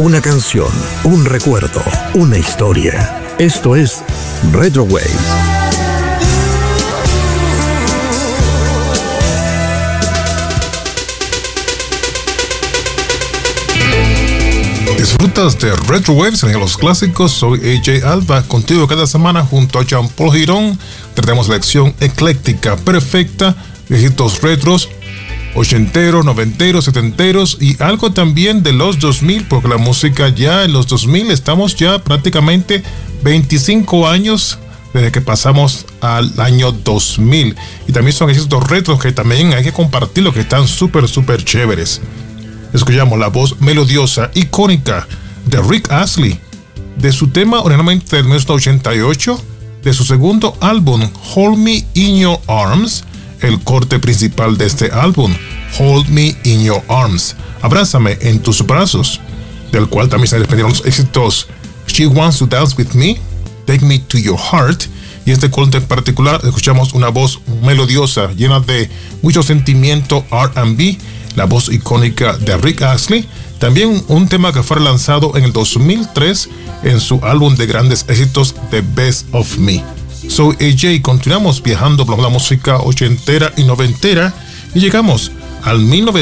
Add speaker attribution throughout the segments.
Speaker 1: Una canción, un recuerdo, una historia. Esto es Retro Waves.
Speaker 2: Disfrutas de Retro Waves en los clásicos. Soy AJ Alba, contigo cada semana junto a Jean Paul Girón. Tenemos selección ecléctica perfecta, viejitos retros, ochenteros, noventeros, setenteros y algo también de los 2000, porque la música ya en los 2000 estamos ya prácticamente 25 años desde que pasamos al año 2000. Y también son estos retros que también hay que compartirlo, que están súper chéveres. Escuchamos la voz melodiosa, icónica de Rick Astley, de su tema originalmente del 1988, de su segundo álbum, Hold Me In Your Arms, el corte principal de este álbum, Hold Me In Your Arms, Abrázame en tus brazos, del cual también se desprendieron los éxitos She Wants to Dance With Me, Take Me To Your Heart, y este corte en particular escuchamos una voz melodiosa, llena de mucho sentimiento R&B, la voz icónica de Rick Astley, también un tema que fue lanzado en el 2003 en su álbum de grandes éxitos The Best of Me. Soy AJ, continuamos viajando por la música ochentera y noventera y llegamos al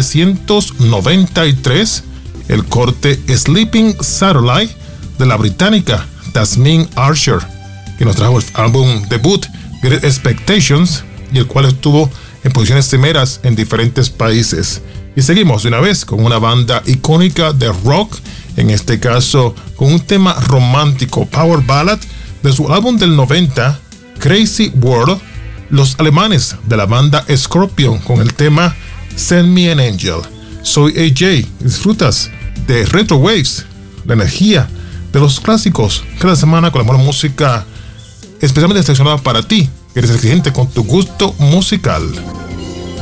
Speaker 2: 1993, el corte Sleeping Satellite de la británica Tasmin Archer, que nos trajo el álbum debut Great Expectations y el cual estuvo en posiciones primeras en diferentes países. Y seguimos de una vez con una banda icónica de rock, en este caso con un tema romántico, power ballad, de su álbum del 90, Crazy World, los alemanes de la banda Scorpion, con el tema Send Me an Angel. Soy AJ, disfrutas de Retro Waves, la energía de los clásicos, cada semana con la buena música especialmente seleccionada para ti, que eres exigente con tu gusto musical.